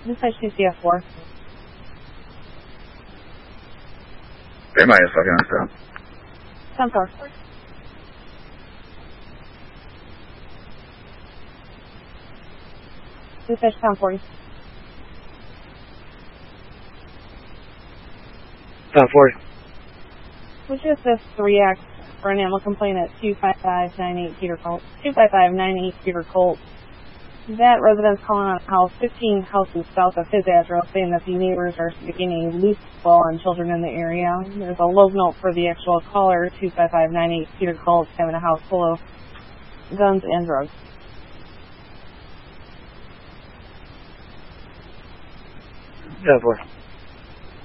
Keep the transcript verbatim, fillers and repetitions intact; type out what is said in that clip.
Dispatch C C F four. M I S, Afghanistan. ten four. Dispatch ten forty. ten forty. Would you assist three X for an animal complaint at two five five nine eight Cedar Colt? two five five nine eight Cedar Colt. That resident's calling on house fifteen houses south of his address, saying that the neighbors are sticking a loose ball on children in the area. There's a log note for the actual caller, two five five nine eight Cedar Colt, having a house full of guns and drugs. ten four.